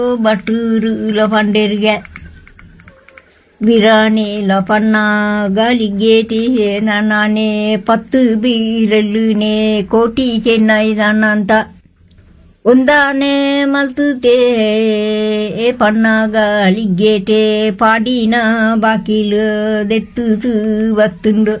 Baturu la panderga Virane la panna galigeti nanane pattu birallune koti chennai nananta Undane maltute panna galigete padina bakilu dettu vattundu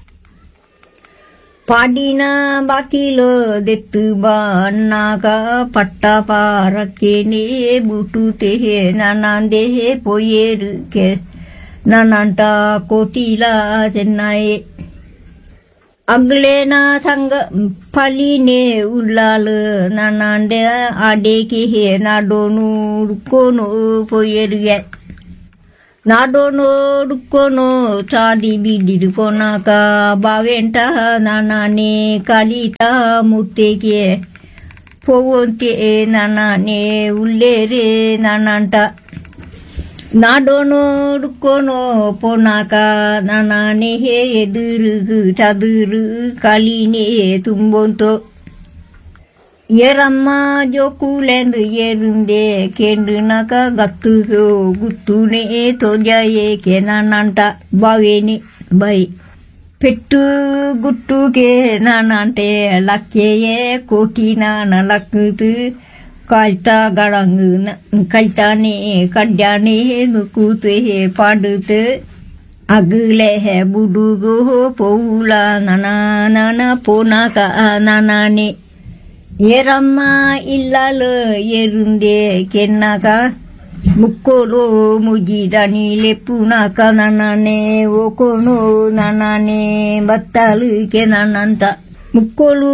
ಪಾಡಿನ ಬಾಕಿಲೋ ದೆತ್ತು ಬಾನ್ನಾಗ ಪಟ್ಟ ಪಾರಕ್ಕೇನೆ ಬುಟುತೆ ನಾನಂದೆ ಪೊಯೇರುಕೆ ನಾನಂಟ ಕೋಟಿಲ ಚೆನ್ನೈ ಅಗ್ಲೇನ ಸಂಗ ಫಲಿನೆ ಉಳ್ಳಾಲು ನಾನಂಡೆ ಆಡೇಕೆ ನಾಡೋನು ರುಕ್ಕೋನು ಪೊಯೇರುಗೆ ನಾಡೋನು ಡುಕ್ಕೋನು ಚಾದಿ ಬಿದ್ದಿಡು ಕೊನಾಕ ಬಾವೆಂಟ ನಾನೇ ಕಲಿತ ಮುತ್ತೆಗೆ ಪೋವಂತೆ ನಾನೇ ಉಳ್ಳೇರೆ ನಾನಂಟ ನಾಡೋನು ಡುಕ್ಕೋನು ಪೋನಾಕ ನಾನೇ ಎದುರು ಚದುರು ಕಲಿನೇ ತುಂಬೊಂತು Yerama jokulendu yerunde kendu naka gattu guttune tojaye kenananta baveni bai pettu guttu ke nanante lakkeye kotina nalakkutu kalta garangu kaltane kadyane nukutu padutu agule budugo poula nana ponaka nanane ಏರಮ್ಮ ಇಲ್ಲಲು ಏರುಂದೆ ಕೆನ್ನಕ ಮುಕ್ಕೋಲು ಮುಜಿದನಿ ಲೆಪ್ಪುನಕ ನನ್ನನೆ ಓಕೋನು ನನ್ನನೆ ಬತ್ತಲು K ನನ್ನಂತ ಮುಕ್ಕೋಲು